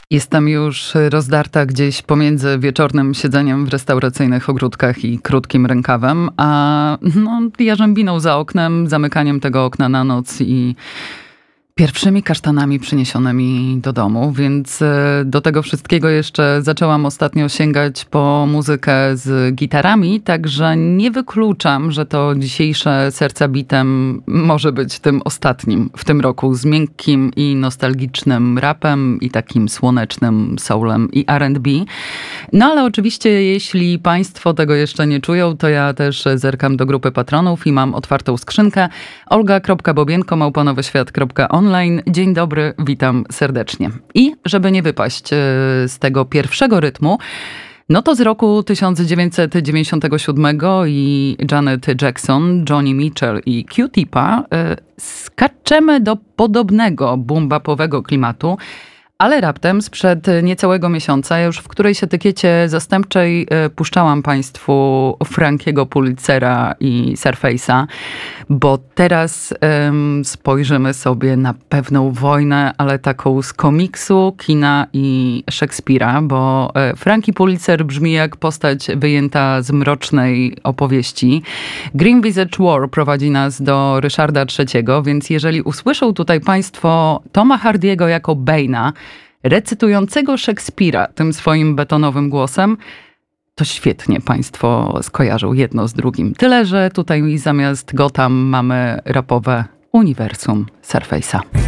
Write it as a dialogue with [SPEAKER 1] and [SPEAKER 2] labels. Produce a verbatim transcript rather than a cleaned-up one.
[SPEAKER 1] Jestem już rozdarta gdzieś pomiędzy wieczornym siedzeniem w restauracyjnych ogródkach i krótkim rękawem, a no, jarzębiną za oknem, zamykaniem tego okna na noc i pierwszymi kasztanami przyniesionymi do domu, więc do tego wszystkiego jeszcze zaczęłam ostatnio sięgać po muzykę z gitarami, także nie wykluczam, że to dzisiejsze Serca bitem może być tym ostatnim w tym roku z miękkim i nostalgicznym rapem i takim słonecznym soulem i R and B. No ale oczywiście jeśli państwo tego jeszcze nie czują, to ja też zerkam do grupy patronów i mam otwartą skrzynkę olga kropka bobienko małpa nowy świat kropka online. Dzień dobry, witam serdecznie. I żeby nie wypaść z tego pierwszego rytmu, no to z roku tysiąc dziewięćset dziewięćdziesiątego siódmego i Janet Jackson, Joni Mitchell i Q-Tipa skaczemy do podobnego boom-bapowego klimatu, ale raptem sprzed niecałego miesiąca, już w którejś etykiecie zastępczej puszczałam państwu Frankiego Pulitzera i Surface'a, bo teraz um, spojrzymy sobie na pewną wojnę, ale taką z komiksu, kina i Szekspira, bo Frankie Pulitzer brzmi jak postać wyjęta z mrocznej opowieści. Green Visage War prowadzi nas do Ryszarda trzeciego, więc jeżeli usłyszą tutaj państwo Toma Hardy'ego jako Bane'a, recytującego Szekspira tym swoim betonowym głosem, to świetnie państwo skojarzą jedno z drugim. Tyle, że tutaj zamiast Gotham mamy rapowe uniwersum Surface'a.